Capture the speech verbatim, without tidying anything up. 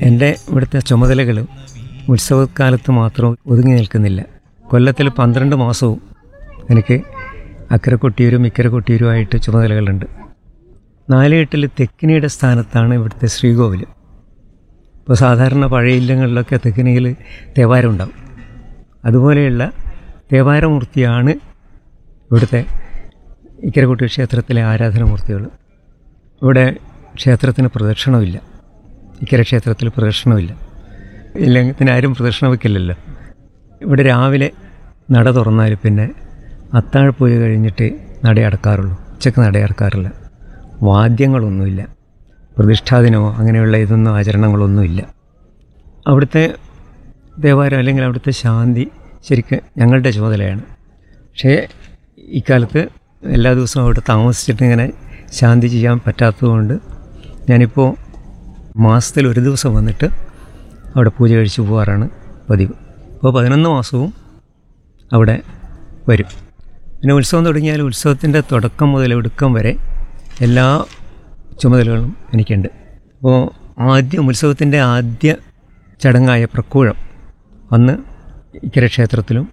എൻ്റെ ഇവിടുത്തെ ചുമതലകൾ ഉത്സവകാലത്ത് മാത്രം ഒതുങ്ങി നിൽക്കുന്നില്ല. കൊല്ലത്തിൽ പന്ത്രണ്ട് മാസവും എനിക്ക് അക്കരെ കൊട്ടിയൂരും ഇക്കരെ കൊട്ടിയൂരുമായിട്ട് ചുമതലകളുണ്ട്. നാലുകെട്ടിൽ തെക്കിനിയുടെ സ്ഥാനത്താണ് ഇവിടുത്തെ ശ്രീകോവിൽ. ഇപ്പോൾ സാധാരണ പഴയ ഇല്ലങ്ങളിലൊക്കെ തെക്കിനിയിൽ തേവാരം ഉണ്ടാവും. അതുപോലെയുള്ള തേവാരമൂർത്തിയാണ് ഇവിടുത്തെ ഇക്കരെ കൊട്ടിയൂർ ക്ഷേത്രത്തിലെ ആരാധനാമൂർത്തികൾ. ഇവിടെ ക്ഷേത്രത്തിന് പ്രദക്ഷിണമില്ല, ഇക്കരെ ക്ഷേത്രത്തിൽ പ്രദക്ഷിണമില്ല. ഇല്ലെങ്കിൽ ആരും പ്രദക്ഷിണം വയ്ക്കില്ലല്ലോ. ഇവിടെ രാവിലെ നട തുറന്നാൽ പിന്നെ അത്താഴപ്പൂജ കഴിഞ്ഞിട്ട് നട അടക്കാറുള്ളൂ. ഉച്ചക്ക് നട അടക്കാറില്ല. വാദ്യങ്ങളൊന്നുമില്ല, പ്രതിഷ്ഠാദിനമോ അങ്ങനെയുള്ള ഇതൊന്നും ആചരണങ്ങളൊന്നുമില്ല. അവിടുത്തെ ദേവാലയം അല്ലെങ്കിൽ അവിടുത്തെ ശാന്തി ശരിക്കും ഞങ്ങളുടെ ചുമതലയാണ്. പക്ഷേ ഇക്കാലത്ത് എല്ലാ ദിവസവും അവിടെ താമസിച്ചിട്ട് ഇങ്ങനെ ശാന്തി ചെയ്യാൻ പറ്റാത്തതുകൊണ്ട് ഞാനിപ്പോൾ മാസത്തിൽ ഒരു ദിവസം വന്നിട്ട് അവിടെ പൂജ കഴിച്ച് പോകാറാണ് പതിവ്. അപ്പോൾ പതിനൊന്ന് മാസവും അവിടെ വരും. പിന്നെ ഉത്സവം തുടങ്ങിയാൽ ഉത്സവത്തിൻ്റെ തുടക്കം മുതൽ ഒടുക്കം വരെ എല്ലാ ചുമതലകളും എനിക്കുണ്ട്. അപ്പോൾ ആദ്യം ഉത്സവത്തിൻ്റെ ആദ്യ ചടങ്ങായ പ്രക്കൂഴം അന്ന് ഇക്കരെ ക്ഷേത്രത്തിലും